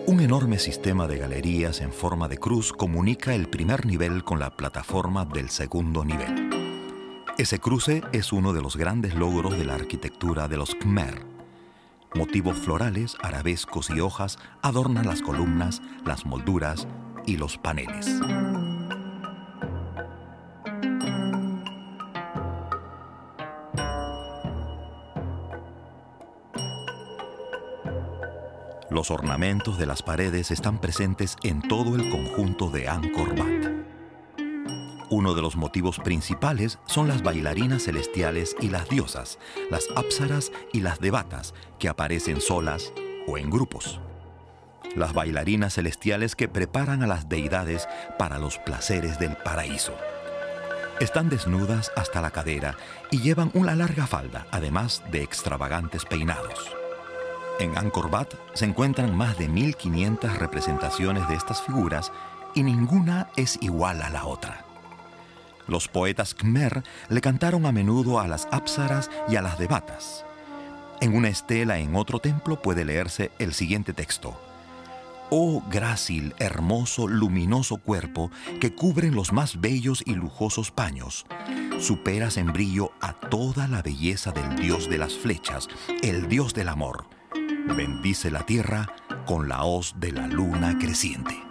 Un enorme sistema de galerías en forma de cruz comunica el primer nivel con la plataforma del segundo nivel. Ese cruce es uno de los grandes logros de la arquitectura de los Khmer. Motivos florales, arabescos y hojas adornan las columnas, las molduras y los paneles. Los ornamentos de las paredes están presentes en todo el conjunto de Angkor Wat. Uno de los motivos principales son las bailarinas celestiales y las diosas, las apsaras y las devatas, que aparecen solas o en grupos. Las bailarinas celestiales que preparan a las deidades para los placeres del paraíso. Están desnudas hasta la cadera y llevan una larga falda, además de extravagantes peinados. En Angkor Wat se encuentran más de 1500 representaciones de estas figuras y ninguna es igual a la otra. Los poetas Khmer le cantaron a menudo a las apsaras y a las devatas. En una estela en otro templo puede leerse el siguiente texto: «Oh grácil, hermoso, luminoso cuerpo que cubren los más bellos y lujosos paños, superas en brillo a toda la belleza del dios de las flechas, el dios del amor. Bendice la tierra con la hoz de la luna creciente».